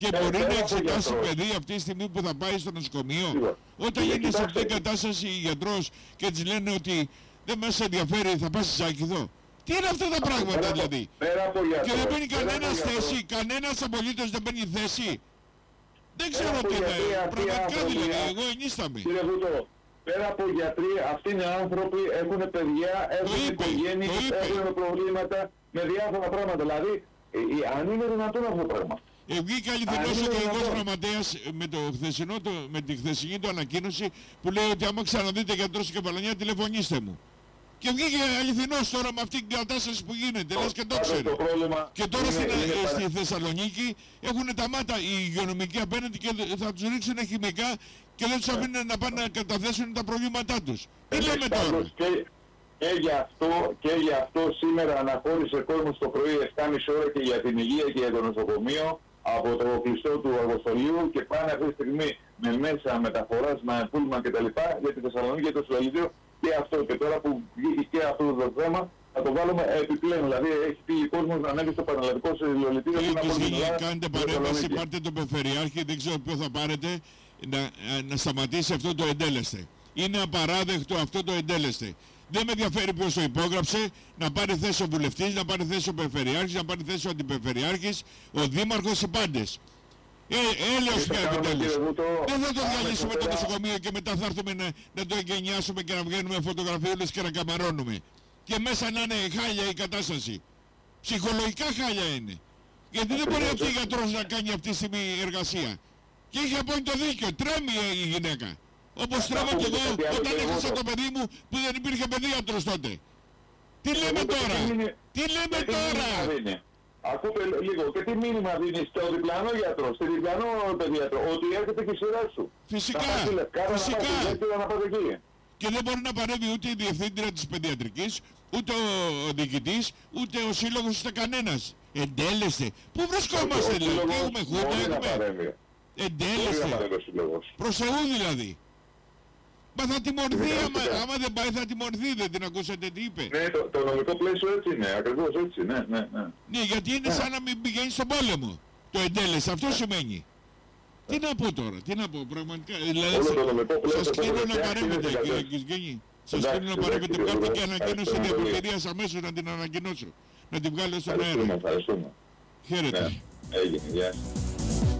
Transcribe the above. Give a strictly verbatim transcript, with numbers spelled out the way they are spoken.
Και Ε, μπορεί πέρα να από εξετάσει γιατρός. παιδί αυτή τη στιγμή που θα πάει στο νοσοκομείο. Σίγουρα. Όταν Ε, γίνει σε κοιτάξτε. αυτήν την κατάσταση γιατρός και της λένε ότι δεν μας ενδιαφέρει, θα πας στη Σάκηθο. Τι είναι αυτά τα πράγματα Πέρα από- δηλαδή. Πέρα από γιατρό. Και δεν παίρνει πέρα από κανένας γιατρό, θέση, κανένας απολύτως δεν παίρνει θέση. Δεν Πέρα ξέρω από τι γιατροί, είναι. αυτοί οι Πραγματικά άνθρωποι, δηλαδή, α- εγώ ενίσταμαι. Κύριε Βούτο, πέρα από γιατροί, αυτοί είναι άνθρωποι, έχουν παιδιά, έχουν είπε, οικογένειες, το είπε. έχουν προβλήματα με διάφορα πράγματα. Δηλαδή, ε, ε, αν είναι δυνατόν αυτό το πράγμα. Ε, βγήκε αληθινός Α, ο είναι γενικός δυνατόν. γραμματέας με, το χθεσινό, το, με τη χθεσινή του ανακοίνωση που λέει ότι άμα ξαναδείτε γιατρό στην Κεφαλονιά τηλεφωνήστε μου. Και βγήκε αληθινός τώρα με αυτή την κατάσταση που γίνεται, λες και το Πάντως ξέρει. το πρόβλημα Και τώρα είναι- στην, είναι ε, παρα- στη Θεσσαλονίκη έχουν τα μάτα οι υγειονομικοί απέναντι και θα τους ρίξουν χημικά και δεν τους αφήνουν να πάνε να καταθέσουν τα προβλήματά τους. Τι Ε, λέμε πάντως τώρα. Και, και, γι αυτό, και γι' αυτό σήμερα αναχώρησε κόσμο το πρωί επτά και μισή ώρα και για την υγεία και για το νοσοκομείο από το κλειστό του Αργοστολίου και πάνε αυτή τη στιγμή με μέσα μεταφοράς, με πούλμαν κτλ. Για τη Θεσσαλονίκη και το Συλλαλίδιο και αυτό. Και τώρα που βγήκε και αυτό το θέμα θα το βάλουμε επιπλέον. Δηλαδή έχει πει ο κόσμος να ανέβει στο Πανελλαδικό Συλλαλητήριο Κύριε που είναι από την Κουσγίνη, Ελλάδα κάντε στη παρέμβαση, Θεσσαλονίκη. πάρτε τον Περιφερειάρχη, δεν ξέρω ποιο θα πάρετε, να, ε, να σταματήσει αυτό το εντέλεστε. Είναι απαράδεκτο αυτό το εντέλεστε. Δεν με ενδιαφέρει ποιος το υπόγραψε, να πάρει θέση ο βουλευτής, να πάρει θέση ο Περιφερειάρχης, να πάρει θέση ο Αντιπεριφερειάρχης, ο Δήμαρχος, οι πάντες. Ε, έλεος Τι θα πια κάνουμε, επιτέλους. κύριε Βούτο, Δεν θα το άμεσα διαλύσουμε το πέρα- νοσοκομείο και μετά θα έρθουμε να, να το εγκαινιάσουμε και να βγαίνουμε φωτογραφίες και να καμαρώνουμε. Και μέσα να είναι χάλια η κατάσταση. Ψυχολογικά χάλια είναι. Γιατί δεν μπορεί αυτή η γιατρός να κάνει αυτή τη στιγμή εργασία. Και είχε απόλυτο δίκιο. Τρέμει η γυναίκα. Όπως τρέμω κι εγώ όταν έχασα το παιδί μου που δεν υπήρχε παιδίατρος τότε. Τι λέμε τώρα. Τι λέμε Και τι τώρα. μήνυμα δίνει. Ακούτε λίγο. Και τι μήνυμα δίνει στο διπλανό γιατρό, στη διπλανό παιδίατρο, ότι έρχεται και η σειρά σου. Φυσικά, Να πας στη Λευκάδα, να πας στη φυσικά. Λεύκυρα, να πας εκεί. Και δεν μπορεί να παρέμβει ούτε η διευθύντρια της παιδιατρικής, ούτε ο διοικητής, ούτε ο σύλλογος, ούτε κανένας. Εντέλεστε. Πού βρισκόμαστε Ο δηλαδή. σύλλογος Τι έχουμε χούντα, μπορεί να έχουμε. παρέμβει. Μπορεί να Εντέλεστε. παρέμβει ο σύλλογος. Προς Θεού δηλαδή. Μα θα τιμωρηθεί, Ναι, άμα, ναι. άμα δεν πάει θα τιμωρηθεί, δεν την ακούσατε τι είπε. Ναι, το, το νομικό πλαίσιο έτσι είναι, ακριβώς έτσι, ναι, ναι, ναι. Ναι, γιατί είναι σαν να μην πηγαίνει στον πόλεμο. Το εντέλεσε, αυτό σημαίνει. Τι να πω τώρα, τι να πω, πραγματικά. Δηλαδή, Όλο το νομικό πλαίσιο σας που κλείνω έχουμε να φτιάξει είναι παρέμβετε, στην κύριε κατάσταση. Κισγένη. Σας Εντάξει, κλείνω να εντάξει, παρέμβετε. κύριε Βγάλτε Βούτο, και ανακοίνωση ευχαριστούμε πολύ. διαμαρτυρίας αμέσως να την ανακοινώσω. Να την βγάλω στον Ευχαριστούμε, αέρα. ευχαριστούμε. Χαίρετε. Ναι, έγινε, γεια σας.